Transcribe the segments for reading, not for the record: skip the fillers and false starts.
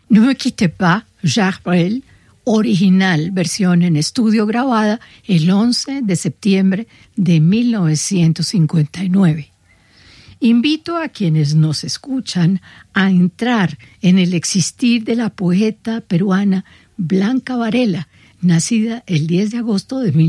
Ne me quitte pas, Jacques Brel, original versión en estudio grabada el 11 de septiembre de 1959. Invito a quienes nos escuchan a entrar en el existir de la poeta peruana Blanca Varela, nacida el 10 de agosto de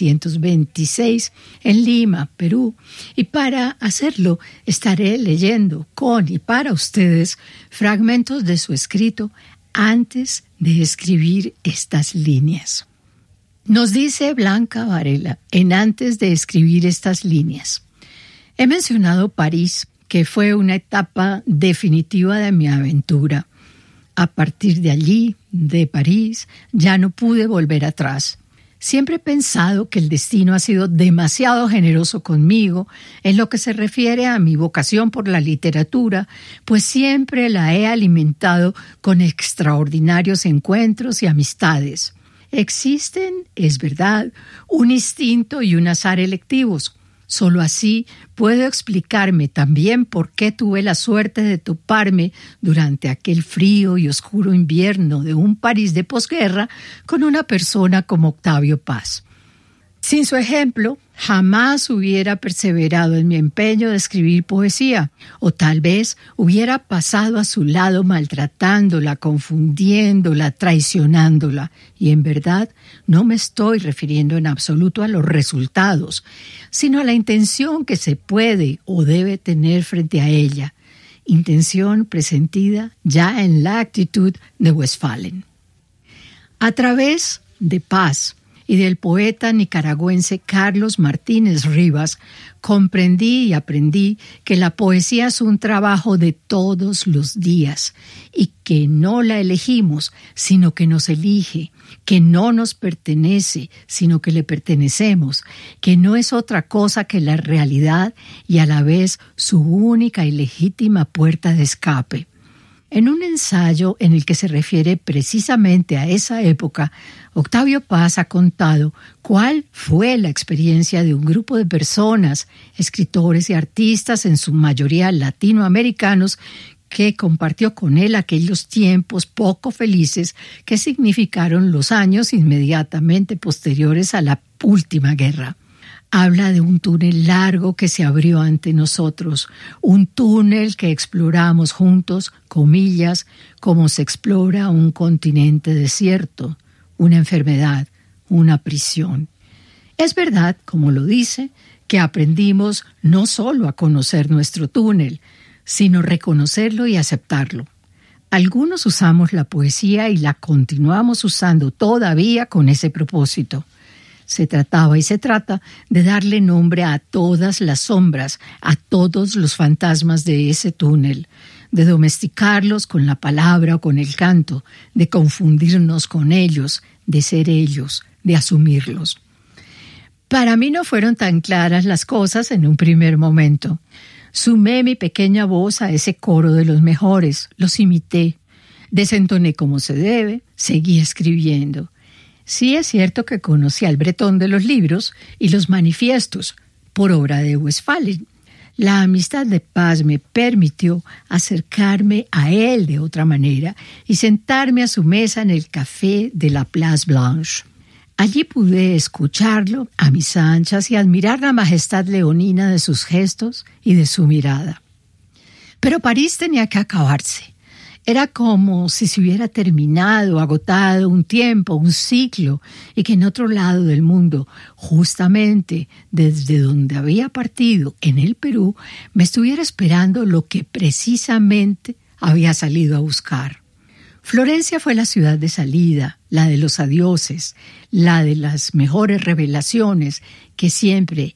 1926 en Lima, Perú. Y para hacerlo estaré leyendo con y para ustedes fragmentos de su escrito antes de escribir estas líneas. Nos dice Blanca Varela en Antes de escribir estas líneas. He mencionado París, que fue una etapa definitiva de mi aventura. A partir de allí, de París, ya no pude volver atrás. Siempre he pensado que el destino ha sido demasiado generoso conmigo en lo que se refiere a mi vocación por la literatura, pues siempre la he alimentado con extraordinarios encuentros y amistades. Existen, es verdad, un instinto y un azar electivos. Solo así puedo explicarme también por qué tuve la suerte de toparme durante aquel frío y oscuro invierno de un París de posguerra con una persona como Octavio Paz. Sin su ejemplo, jamás hubiera perseverado en mi empeño de escribir poesía, o tal vez hubiera pasado a su lado maltratándola, confundiéndola, traicionándola. Y en verdad no me estoy refiriendo en absoluto a los resultados, sino a la intención que se puede o debe tener frente a ella, intención presentida ya en la actitud de Westphalen. A través de Paz y del poeta nicaragüense Carlos Martínez Rivas, comprendí y aprendí que la poesía es un trabajo de todos los días y que no la elegimos, sino que nos elige, que no nos pertenece, sino que le pertenecemos, que no es otra cosa que la realidad y a la vez su única y legítima puerta de escape. En un ensayo en el que se refiere precisamente a esa época, Octavio Paz ha contado cuál fue la experiencia de un grupo de personas, escritores y artistas, en su mayoría latinoamericanos, que compartió con él aquellos tiempos poco felices que significaron los años inmediatamente posteriores a la última guerra. Habla de un túnel largo que se abrió ante nosotros, un túnel que exploramos juntos, comillas, como se explora un continente desierto, una enfermedad, una prisión. Es verdad, como lo dice, que aprendimos no solo a conocer nuestro túnel, sino reconocerlo y aceptarlo. Algunos usamos la poesía y la continuamos usando todavía con ese propósito. Se trataba y se trata de darle nombre a todas las sombras, a todos los fantasmas de ese túnel, de domesticarlos con la palabra o con el canto, de confundirnos con ellos, de ser ellos, de asumirlos. Para mí no fueron tan claras las cosas en un primer momento. Sumé mi pequeña voz a ese coro de los mejores, los imité, desentoné como se debe, seguí escribiendo. Sí es cierto que conocí al Bretón de los libros y los manifiestos, por obra de Westphalen. La amistad de Paz me permitió acercarme a él de otra manera y sentarme a su mesa en el café de la Place Blanche. Allí pude escucharlo a mis anchas y admirar la majestad leonina de sus gestos y de su mirada. Pero París tenía que acabarse. Era como si se hubiera terminado, agotado un tiempo, un ciclo, y que en otro lado del mundo, justamente desde donde había partido, en el Perú, me estuviera esperando lo que precisamente había salido a buscar. Florencia fue la ciudad de salida, la de los adioses, la de las mejores revelaciones, que siempre,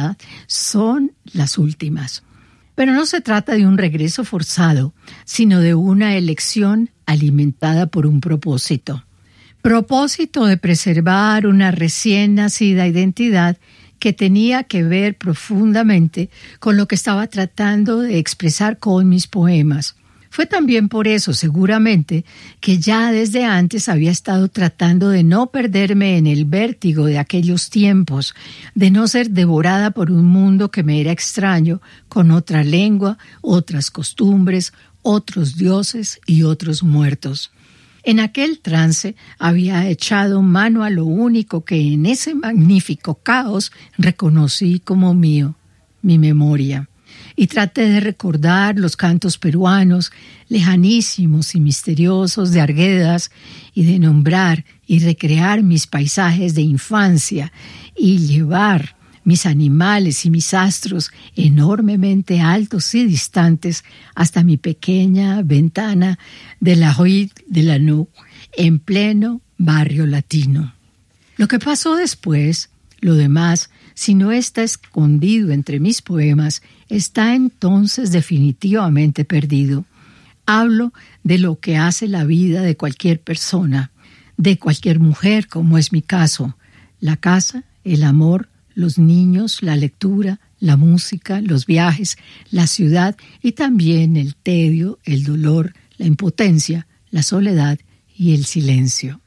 son las últimas. Pero no se trata de un regreso forzado, sino de una elección alimentada por un propósito. Propósito de preservar una recién nacida identidad que tenía que ver profundamente con lo que estaba tratando de expresar con mis poemas. Fue también por eso, seguramente, que ya desde antes había estado tratando de no perderme en el vértigo de aquellos tiempos, de no ser devorada por un mundo que me era extraño, con otra lengua, otras costumbres, otros dioses y otros muertos. En aquel trance había echado mano a lo único que en ese magnífico caos reconocí como mío, mi memoria. Y traté de recordar los cantos peruanos, lejanísimos y misteriosos de Arguedas, y de nombrar y recrear mis paisajes de infancia, y llevar mis animales y mis astros enormemente altos y distantes hasta mi pequeña ventana de la Rue de Lannou, en pleno barrio latino. Lo que pasó después, lo demás, si no está escondido entre mis poemas, está entonces definitivamente perdido. Hablo de lo que hace la vida de cualquier persona, de cualquier mujer, como es mi caso: la casa, el amor, los niños, la lectura, la música, los viajes, la ciudad y también el tedio, el dolor, la impotencia, la soledad y el silencio.